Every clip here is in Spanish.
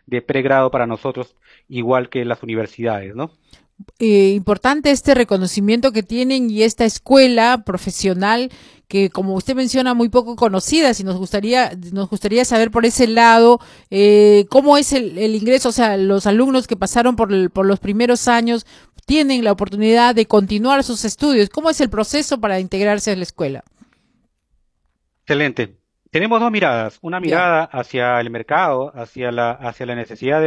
de pregrado para nosotros, igual que las universidades, ¿no? Importante este reconocimiento que tienen y esta escuela profesional que, como usted menciona, muy poco conocida. Si nos gustaría saber por ese lado cómo es el ingreso, o sea, los alumnos que pasaron por los primeros años tienen la oportunidad de continuar sus estudios. ¿Cómo es el proceso para integrarse a la escuela? Excelente. Tenemos dos miradas, una Ya. mirada hacia el mercado, hacia la necesidad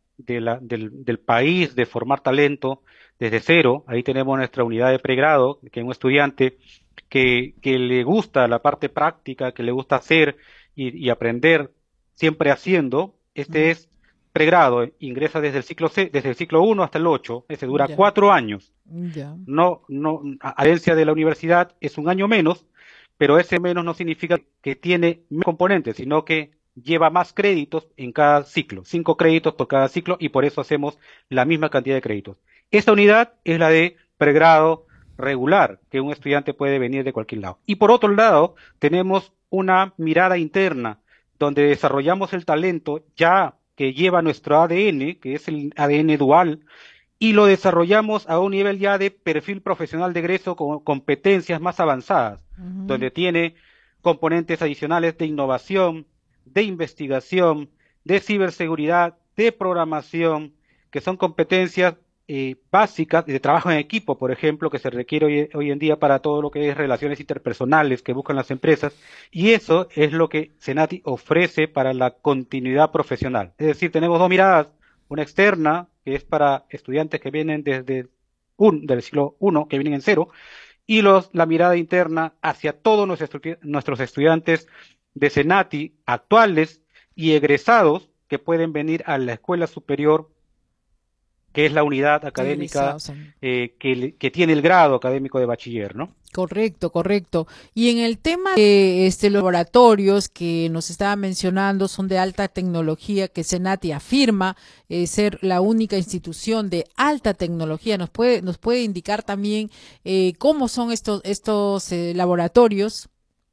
del país de formar talento desde cero. Ahí tenemos nuestra unidad de pregrado, que es un estudiante que le gusta la parte práctica, que le gusta hacer y aprender siempre haciendo. Este Mm, es pregrado, ingresa desde el ciclo 1 hasta el 8. Ese dura ya, 4 años. ya. No, a diferencia de la universidad, es un año menos, pero ese menos no significa que tiene menos componentes, sino que lleva más créditos en cada ciclo, 5 créditos por cada ciclo, y por eso hacemos la misma cantidad de créditos. Esta unidad es la de pregrado regular, que un estudiante puede venir de cualquier lado. Y por otro lado, tenemos una mirada interna, donde desarrollamos el talento ya que lleva nuestro ADN, que es el ADN dual, y lo desarrollamos a un nivel ya de perfil profesional de egreso con competencias más avanzadas, Ujú. donde tiene componentes adicionales de innovación, de investigación, de ciberseguridad, de programación, que son competencias básicas de trabajo en equipo, por ejemplo, que se requiere hoy en día para todo lo que es relaciones interpersonales que buscan las empresas, y eso es lo que Senati ofrece para la continuidad profesional. Es decir, tenemos dos miradas, una externa, que es para estudiantes que vienen del siglo I, que vienen en cero, y la mirada interna hacia todos nuestros estudiantes de Senati actuales y egresados que pueden venir a la escuela superior, que es la unidad académica Egresados. que tiene el grado académico de bachiller, ¿no? Correcto, correcto. Y en el tema de los laboratorios que nos estaba mencionando son de alta tecnología, que Senati afirma ser la única institución de alta tecnología. Nos puede indicar también cómo son estos laboratorios.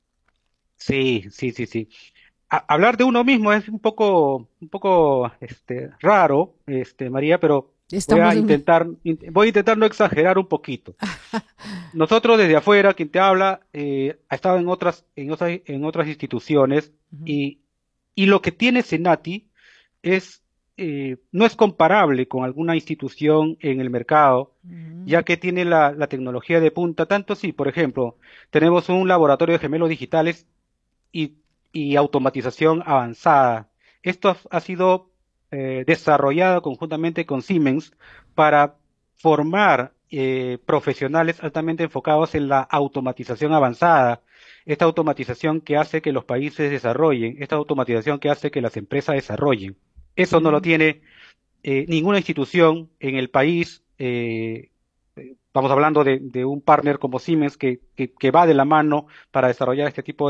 Sí, sí, sí, sí. Hablar de uno mismo es un poco, raro, María, pero Estamos en una... voy a intentar no exagerar un poquito. Nosotros desde afuera, quien te habla, ha estado en otras instituciones Ujú, y, y lo que tiene Senati es, no es comparable con alguna institución en el mercado, ujú. ya que tiene la tecnología de punta. Tanto sí, por ejemplo, tenemos un laboratorio de gemelos digitales y, y automatización avanzada. Esto ha sido desarrollado conjuntamente con Siemens para formar profesionales altamente enfocados en la automatización avanzada, esta automatización que hace que los países desarrollen, esta automatización que hace que las empresas desarrollen. Eso no lo Mm. tiene ninguna institución en el país. Estamos hablando de un partner como Siemens que va de la mano para desarrollar este tipo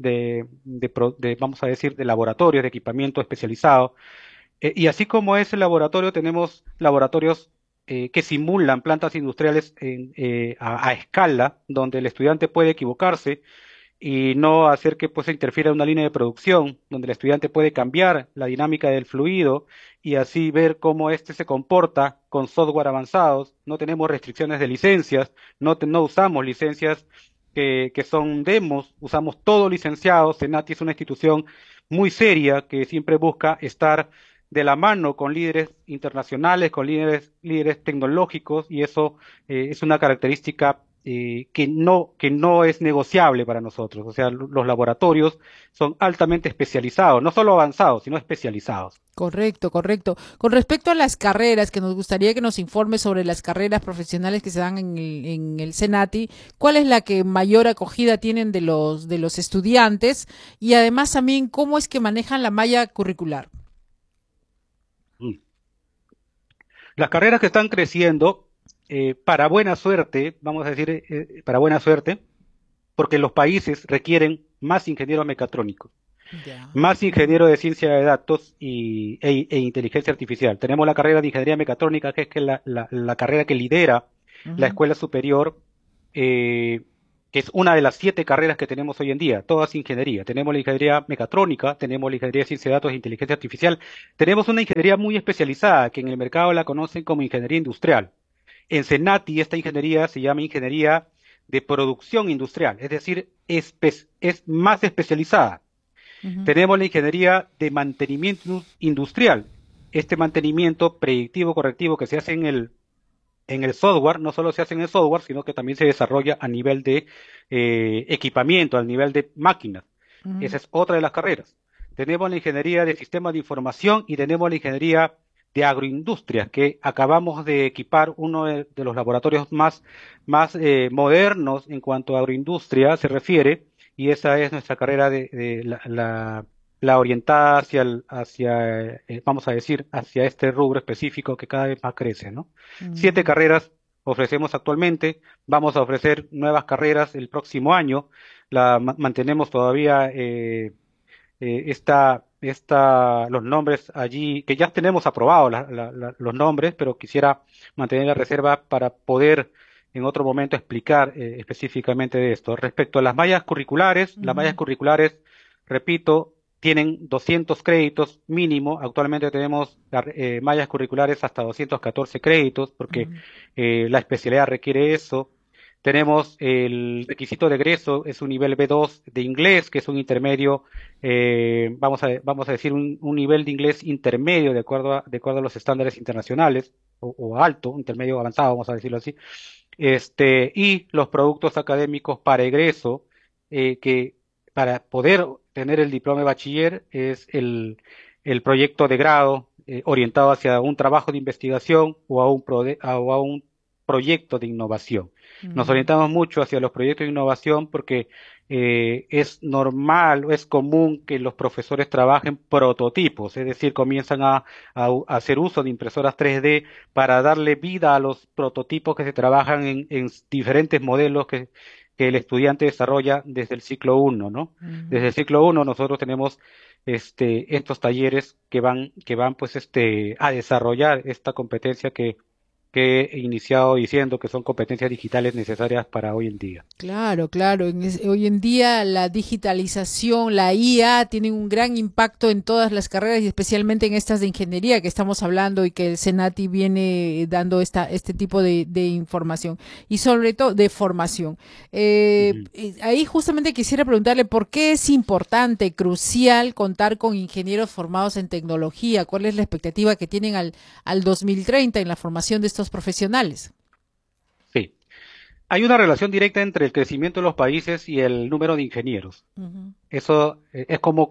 vamos a decir, de laboratorios, de equipamiento especializado. Y así como ese laboratorio, tenemos laboratorios que simulan plantas industriales a escala, donde el estudiante puede equivocarse y no hacer que pues se interfiera en una línea de producción, donde el estudiante puede cambiar la dinámica del fluido y así ver cómo éste se comporta con software avanzados. No tenemos restricciones de licencias, no usamos licencias que son demos, usamos todo licenciado. Senati es una institución muy seria que siempre busca estar de la mano con líderes internacionales, con líderes tecnológicos, y eso es una característica que no es negociable para nosotros. O sea, los laboratorios son altamente especializados, no solo avanzados, sino especializados. Correcto, correcto. Con respecto a las carreras, que nos gustaría que nos informe sobre las carreras profesionales que se dan en el Senati, ¿cuál es la que mayor acogida tienen de los estudiantes? Y además también, ¿cómo es que manejan la malla curricular? Mm. Las carreras que están creciendo, para buena suerte, vamos a decir, para buena suerte, porque los países requieren más ingenieros mecatrónicos, Ya. más Ujú, ingenieros de ciencia de datos e inteligencia artificial. Tenemos la carrera de ingeniería mecatrónica, que es la carrera que lidera la ujú. escuela superior, eh, que es una de las 7 carreras que tenemos hoy en día, todas ingeniería. Tenemos la ingeniería mecatrónica, tenemos la ingeniería de ciencia de datos e inteligencia artificial, tenemos una ingeniería muy especializada que en el mercado la conocen como ingeniería industrial. En Senati esta ingeniería se llama ingeniería de producción industrial, es decir, es más especializada. Ujú, Tenemos la ingeniería de mantenimiento industrial, este mantenimiento predictivo correctivo que se hace en el software, no solo se hace en el software, sino que también se desarrolla a nivel de equipamiento, a nivel de máquinas. ujú. Esa es otra de las carreras. Tenemos la ingeniería de sistemas de información y tenemos la ingeniería de agroindustria, que acabamos de equipar uno de los laboratorios más modernos en cuanto a agroindustria se refiere, y esa es nuestra carrera de la orientada vamos a decir, hacia este rubro específico que cada vez más crece, ¿no? 7 carreras ofrecemos actualmente, vamos a ofrecer nuevas carreras el próximo año, mantenemos todavía los nombres allí, que ya tenemos aprobados los nombres, pero quisiera mantener la reserva para poder en otro momento explicar específicamente de esto. Respecto a las mallas Ujú, curriculares, repito, tienen 200 créditos mínimo. Actualmente tenemos mallas curriculares hasta 214 créditos, porque ujú, la especialidad requiere eso. Tenemos el requisito de egreso, es un nivel B2 de inglés, que es un intermedio, vamos a decir un nivel de inglés intermedio de acuerdo a los estándares internacionales, o alto, intermedio avanzado, vamos a decirlo así. Y los productos académicos para egreso, que para poder tener el diploma de bachiller es el proyecto de grado orientado hacia un trabajo de investigación o a un proyecto de innovación. Nos ujú. orientamos mucho hacia los proyectos de innovación porque es normal o es común que los profesores trabajen prototipos, es decir, comienzan a hacer uso de impresoras 3D para darle vida a los prototipos que se trabajan en diferentes modelos que el estudiante desarrolla desde el ciclo uno, ¿no? Ujú. Desde el ciclo uno nosotros tenemos estos talleres que van pues a desarrollar esta competencia que he iniciado diciendo que son competencias digitales necesarias para hoy en día. Claro, claro. Hoy en día la digitalización, la IA tienen un gran impacto en todas las carreras y especialmente en estas de ingeniería que estamos hablando y que el Senati viene dando este tipo de información y sobre todo de formación. Ujú. Ahí justamente quisiera preguntarle por qué es importante, crucial contar con ingenieros formados en tecnología. ¿Cuál es la expectativa que tienen al 2030 en la formación de estos profesionales? Sí. Hay una relación directa entre el crecimiento de los países y el número de ingenieros. Ujú. Eso es como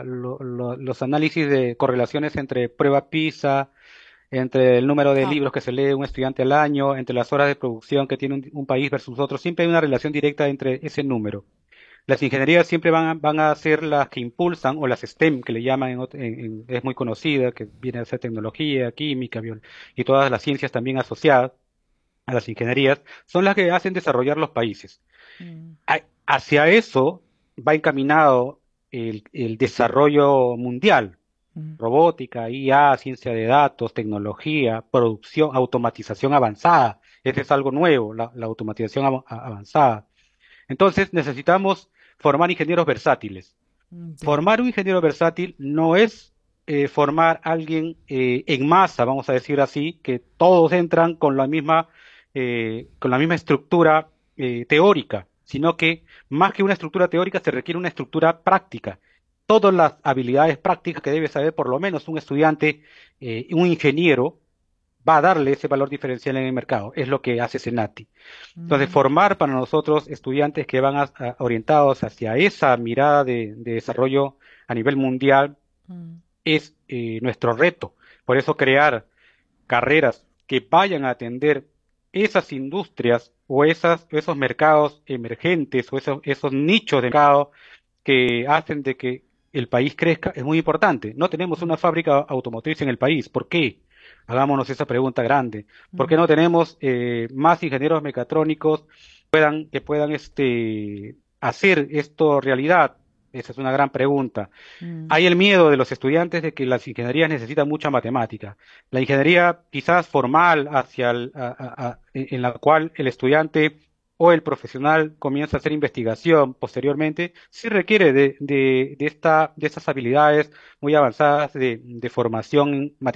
los análisis de correlaciones entre prueba PISA, entre el número de Ah, libros que se lee un estudiante al año, entre las horas de producción que tiene un país versus otro. Siempre hay una relación directa entre ese número. Las ingenierías siempre van a ser las que impulsan, o las STEM, que le llaman, es muy conocida, que viene a ser tecnología, química, y todas las ciencias también asociadas a las ingenierías, son las que hacen desarrollar los países. mm, Hacia eso va encaminado el desarrollo mundial: mm. robótica, IA, ciencia de datos, tecnología, producción, automatización avanzada. Ese es algo nuevo, la automatización avanzada. Entonces necesitamos formar ingenieros versátiles. Ya. Formar un ingeniero versátil no es formar a alguien en masa, vamos a decir así, que todos entran con la misma estructura teórica, sino que más que una estructura teórica se requiere una estructura práctica. Todas las habilidades prácticas que debe saber por lo menos un estudiante, un ingeniero, va a darle ese valor diferencial en el mercado. Es lo que hace Senati. Entonces, Mm, formar para nosotros estudiantes que van orientados hacia esa mirada de desarrollo a nivel mundial mm, es nuestro reto. Por eso crear carreras que vayan a atender esas industrias o esos mercados emergentes o esos nichos de mercado que hacen de que el país crezca es muy importante. No tenemos mm, una fábrica automotriz en el país. ¿Por qué? Hagámonos esa pregunta grande. ¿Por qué mm, no tenemos más ingenieros mecatrónicos que puedan hacer esto realidad? Esa es una gran pregunta. mm, Hay el miedo de los estudiantes de que las ingenierías necesitan mucha matemática. La ingeniería quizás formal en la cual el estudiante o el profesional comienza a hacer investigación posteriormente, sí requiere de estas habilidades muy avanzadas de formación